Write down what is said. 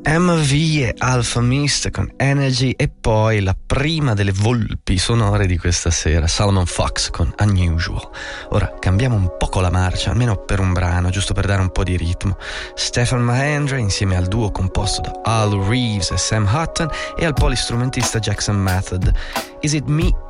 MV e Alpha Mist con Energy, e poi la prima delle volpi sonore di questa sera, Salomon Fox con Unusual. Ora cambiamo un poco la marcia, almeno per un brano, giusto per dare un po' di ritmo. Stefan Mahendra insieme al duo composto da Al Reeves e Sam Hutton e al polistrumentista Jackson Method. Is It Me